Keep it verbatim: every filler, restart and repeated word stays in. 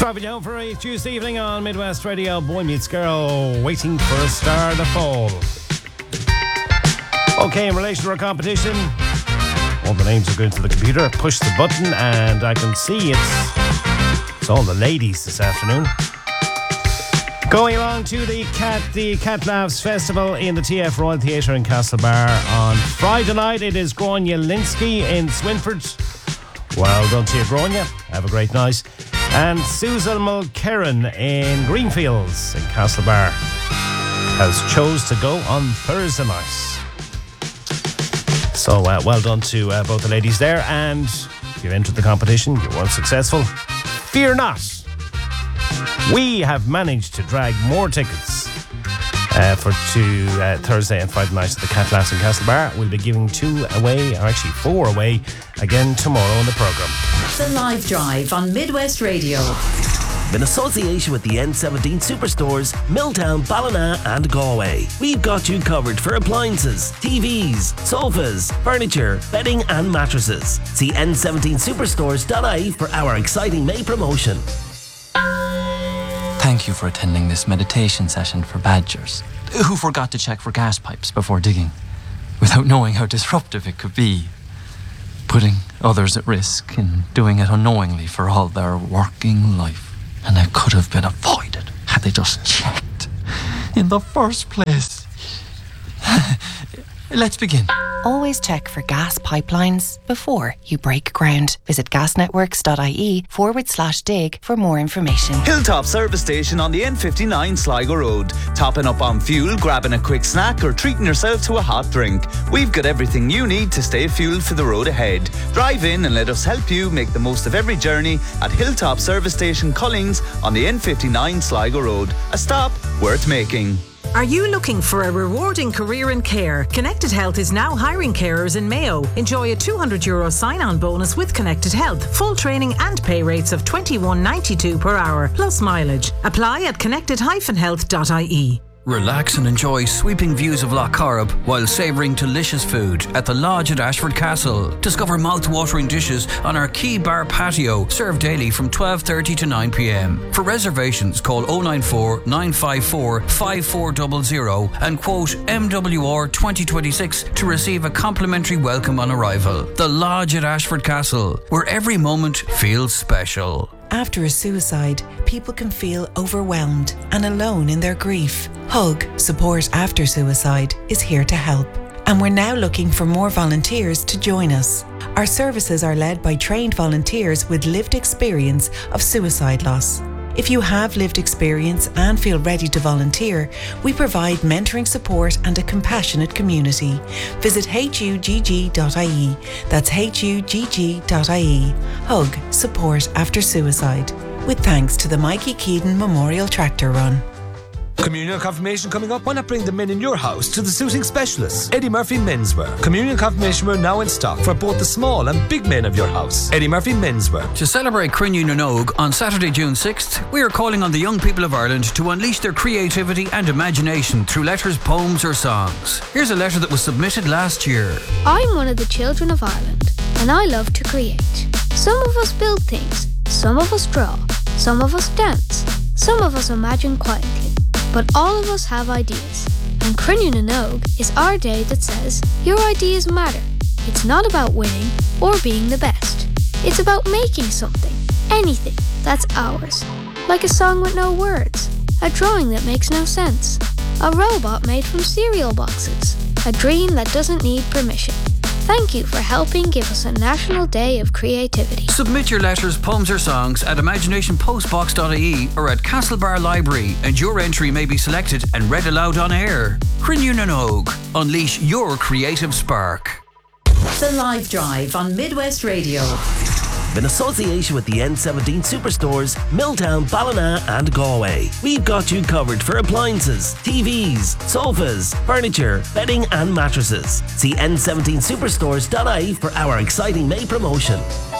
Dropping down for a Tuesday evening on Midwest Radio. Boy Meets Girl, waiting for a star to fall. Okay, in relation to our competition, all the names are going to the computer. Push the button and I can see it's, it's all the ladies this afternoon. Going along to the Cat the Cat Laughs Festival in the T F Royal Theatre in Castlebar on Friday night. It is Grania Linsky in Swinford. Well done to you, Grania. Have a great night. And Susan Mulkerran in Greenfields in Castlebar has chose to go on Thursday night. So uh, well done to uh, both the ladies there. And if you've entered the competition, you weren't successful, fear not. We have managed to drag more tickets uh, for two uh, Thursday and Friday nights at the Cat Laughs in Castlebar. We'll be giving two away, or actually four away, again tomorrow in the programme. The Live Drive on Midwest Radio. In association with the N seventeen Superstores, Milltown, Ballina and Galway. We've got you covered for appliances, T Vs, sofas, furniture, bedding and mattresses. See N seventeen superstores dot I E for our exciting May promotion. Thank you for attending this meditation session for badgers who forgot to check for gas pipes before digging, without knowing how disruptive it could be, putting others at risk and doing it unknowingly for all their working life. And it could have been avoided had they just checked in the first place. Let's begin. Always check for gas pipelines before you break ground. Visit gasnetworks.ie forward slash dig for more information. Hilltop Service Station on the N fifty-nine Sligo Road. Topping up on fuel, grabbing a quick snack or treating yourself to a hot drink. We've got everything you need to stay fueled for the road ahead. Drive in and let us help you make the most of every journey at Hilltop Service Station Cullings on the N fifty-nine Sligo Road. A stop worth making. Are you looking for a rewarding career in care? Connected Health is now hiring carers in Mayo. Enjoy a two hundred euro sign-on bonus with Connected Health. Full training and pay rates of twenty-one ninety-two per hour, plus mileage. Apply at connected dash health dot I E. Relax and enjoy sweeping views of Loch Corrib while savouring delicious food at the Lodge at Ashford Castle. Discover mouth-watering dishes on our Key Bar patio, served daily from twelve thirty to nine p.m. For reservations, call oh nine four, nine five four, five four zero zero and quote M W R twenty twenty-six to receive a complimentary welcome on arrival. The Lodge at Ashford Castle, where every moment feels special. After a suicide, people can feel overwhelmed and alone in their grief. Hug, Support After Suicide, is here to help. And we're now looking for more volunteers to join us. Our services are led by trained volunteers with lived experience of suicide loss. If you have lived experience and feel ready to volunteer, we provide mentoring support and a compassionate community. Visit H U G G dot I E. That's H U G G dot I E. Hug, Support After Suicide. With thanks to the Mikey Keaton Memorial Tractor Run. Communion confirmation coming up. Why not bring the men in your house to the suiting specialists? Eddie Murphy Menswear. Communion confirmation wear now in stock for both the small and big men of your house. Eddie Murphy Menswear. To celebrate Crinne na Nóg on Saturday, June sixth, we are calling on the young people of Ireland to unleash their creativity and imagination through letters, poems or songs. Here's a letter that was submitted last year. I'm one of the children of Ireland and I love to create. Some of us build things, some of us draw, some of us dance, some of us imagine quietly. But all of us have ideas, and Crinne na Nóg is our day that says, your ideas matter. It's not about winning or being the best. It's about making something, anything, that's ours. Like a song with no words, a drawing that makes no sense, a robot made from cereal boxes, a dream that doesn't need permission. Thank you for helping give us a National Day of Creativity. Submit your letters, poems or songs at imagination postbox dot I E or at Castlebar Library and your entry may be selected and read aloud on air. Crinne na Nóg. Unleash your creative spark. The Live Drive on Midwest Radio. In association with the N seventeen Superstores, Milltown, Ballina and Galway. We've got you covered for appliances, T Vs, sofas, furniture, bedding and mattresses. See N seventeen superstores dot I E for our exciting May promotion.